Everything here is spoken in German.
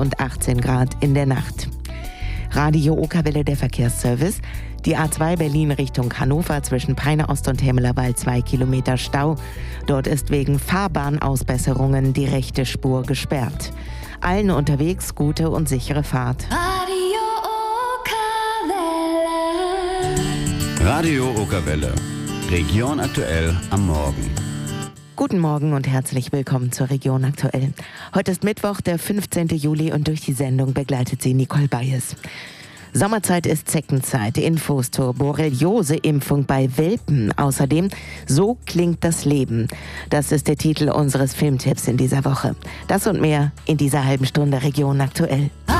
und 18 Grad in der Nacht. Radio Okerwelle, der Verkehrsservice. Die A2 Berlin Richtung Hannover zwischen Peine Ost und Hemmelerwald 2 Kilometer Stau. Dort ist wegen Fahrbahnausbesserungen die rechte Spur gesperrt. Allen unterwegs gute und sichere Fahrt. Radio Okerwelle. Radio Okerwelle. Region aktuell am Morgen. Guten Morgen und herzlich willkommen zur Region aktuell. Heute ist Mittwoch, der 15. Juli und durch die Sendung begleitet sie Nicole Bayes. Sommerzeit ist Zeckenzeit. Infos zur Borreliose-Impfung bei Welpen. Außerdem, so klingt das Leben. Das ist der Titel unseres Filmtipps in dieser Woche. Das und mehr in dieser halben Stunde Region aktuell.